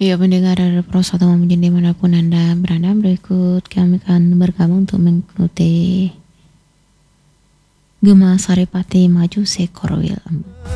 Iya, pendengar Radio Pro 1 dimanapun Anda berada, berikut kami akan bergabung untuk mengikuti Gema Saripati Maju Seekor Wil.